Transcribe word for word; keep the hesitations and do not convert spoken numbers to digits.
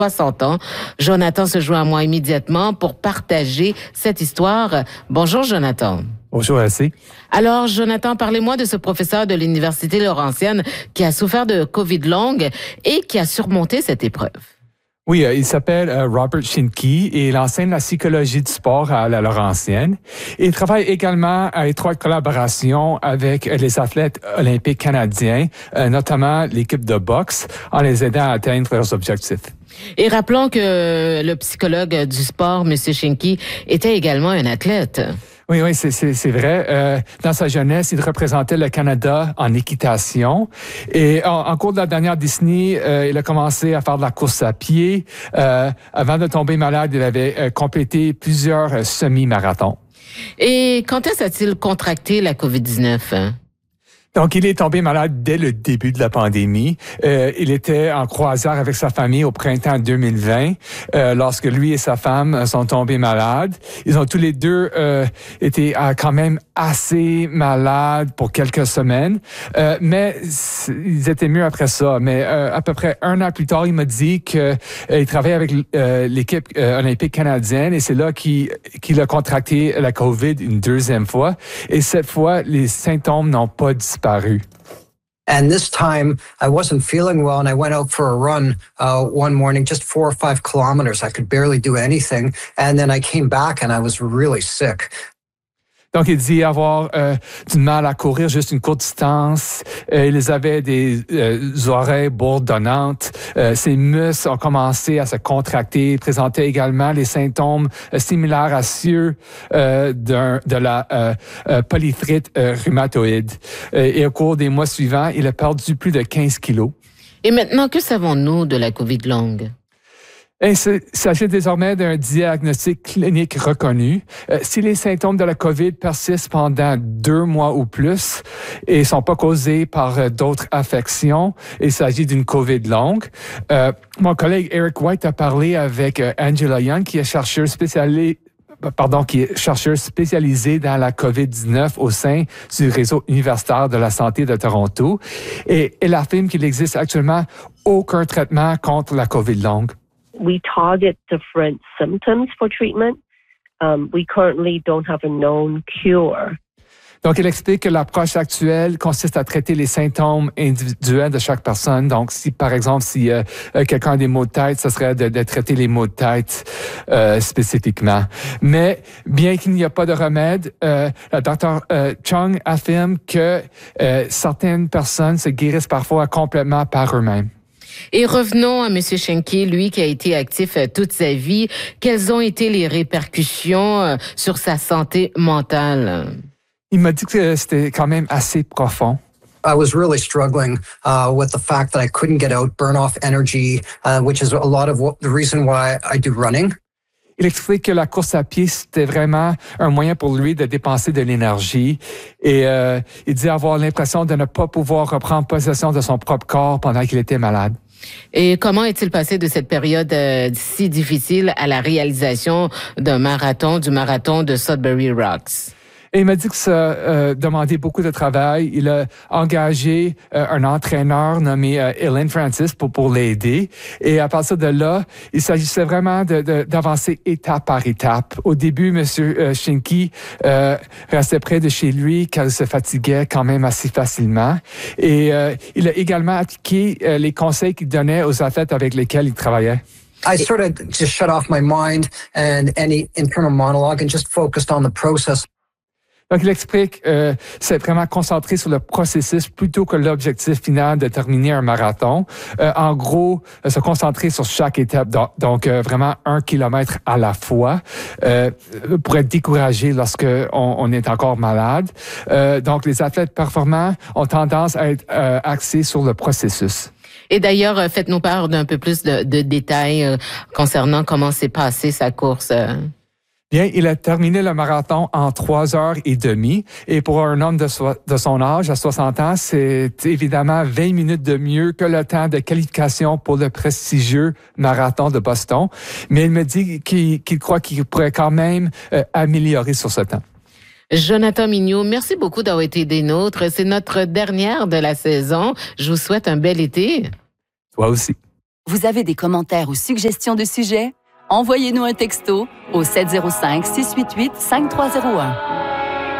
soixante ans. Jonathan se joint à moi immédiatement pour partager cette histoire. Bonjour, Jonathan. Bonjour, Elsie. Alors, Jonathan, parlez-moi de ce professeur de l'Université Laurentienne qui a souffert de COVID longue et qui a surmonté cette épreuve. Oui, euh, il s'appelle euh, Robert Shinke et il enseigne la psychologie du sport à la Laurentienne. Il travaille également à étroite collaboration avec les athlètes olympiques canadiens, euh, notamment l'équipe de boxe, en les aidant à atteindre leurs objectifs. Et rappelons que le psychologue du sport, M. Shinke, était également un athlète. Oui, oui, c'est, c'est, c'est vrai. Euh, dans sa jeunesse, il représentait le Canada en équitation. Et en, en cours de la dernière décennie, euh, il a commencé à faire de la course à pied. Euh, avant de tomber malade, il avait euh, complété plusieurs euh, semi-marathons. Et quand est-ce a-t-il contracté la COVID dix-neuf? Hein? Donc, il est tombé malade dès le début de la pandémie. Euh, il était en croisière avec sa famille au printemps deux mille vingt, euh, lorsque lui et sa femme sont tombés malades. Ils ont tous les deux euh, été euh, quand même assez malades pour quelques semaines, euh, mais ils étaient mieux après ça. Mais euh, à peu près un an plus tard, il m'a dit qu'il euh, travaillait avec euh, l'équipe euh, olympique canadienne et c'est là qu'il, qu'il a contracté la COVID une deuxième fois. Et cette fois, les symptômes n'ont pas disparu. And this time, I wasn't feeling well, and I went out for a run uh, one morning, just four or five kilometers. I could barely do anything, and then I came back, and I was really sick. Donc, il dit avoir euh, du mal à courir juste une courte distance. Euh, ils avaient des euh, oreilles bourdonnantes. Euh, ses muscles ont commencé à se contracter. Il présentait également les symptômes euh, similaires à ceux euh, d'un, de la euh, euh, polyarthrite euh, rhumatoïde. Euh, et au cours des mois suivants, il a perdu plus de quinze kilos. Et maintenant, que savons-nous de la COVID longue? Il s'agit désormais d'un diagnostic clinique reconnu. Euh, si les symptômes de la COVID persistent pendant deux mois ou plus et ne sont pas causés par euh, d'autres affections, il s'agit d'une COVID longue. Euh, mon collègue Eric White a parlé avec euh, Angela Young, qui est chercheuse spécialisée Pardon, qui est chercheuse spécialisée dans la COVID dix-neuf au sein du réseau universitaire de la santé de Toronto. Et elle affirme qu'il n'existe actuellement aucun traitement contre la COVID longue. We target different symptoms for treatment. Um, we currently don't have a known cure. Donc, il explique que l'approche actuelle consiste à traiter les symptômes individuels de chaque personne. Donc, si, par exemple, si euh, quelqu'un a des maux de tête, ce serait de, de traiter les maux de tête euh, spécifiquement. Mais, bien qu'il n'y ait pas de remède, euh, le docteur euh, Chung affirme que euh, certaines personnes se guérissent parfois complètement par eux-mêmes. Et revenons à M. Shinke, lui qui a été actif toute sa vie. Quelles ont été les répercussions sur sa santé mentale? Il m'a dit que c'était quand même assez profond. I was really struggling uh, with the fact that I couldn't get out, burn off energy, uh, which is a lot of what, the reason why I do running. Il explique que la course à pied, c'était vraiment un moyen pour lui de dépenser de l'énergie. Et euh, il dit avoir l'impression de ne pas pouvoir reprendre possession de son propre corps pendant qu'il était malade. Et comment est-il passé de cette période euh, si difficile à la réalisation d'un marathon, du marathon de Sudbury Rocks? Et il m'a dit que ça euh, demandait beaucoup de travail. Il a engagé euh, un entraîneur nommé euh, Ellen Francis pour, pour l'aider. Et à partir de là, il s'agissait vraiment de, de, d'avancer étape par étape. Au début, M. Euh, Shinke euh, restait près de chez lui car il se fatiguait quand même assez facilement. Et euh, il a également appliqué euh, les conseils qu'il donnait aux athlètes avec lesquels il travaillait. I sort of just shut off my mind and any internal monologue and just focused on the process. Donc, il explique euh, c'est vraiment concentré sur le processus plutôt que l'objectif final de terminer un marathon. Euh, en gros, euh, se concentrer sur chaque étape, donc, donc euh, vraiment un kilomètre à la fois, euh, pour être découragé lorsque on, on est encore malade. Euh, donc, les athlètes performants ont tendance à être euh, axés sur le processus. Et d'ailleurs, faites-nous part d'un peu plus de, de détails euh, concernant comment s'est passée sa course. Euh. Bien, il a terminé le marathon en trois heures et demie. Et pour un homme de, so- de son âge, à soixante ans, c'est évidemment vingt minutes de mieux que le temps de qualification pour le prestigieux marathon de Boston. Mais il me dit qu'il, qu'il croit qu'il pourrait quand même euh, améliorer sur ce temps. Jonathan Mignot, merci beaucoup d'avoir été des nôtres. C'est notre dernière de la saison. Je vous souhaite un bel été. Toi aussi. Vous avez des commentaires ou suggestions de sujets? Envoyez-nous un texto au sept zéro cinq, six huit huit, cinq trois zéro un.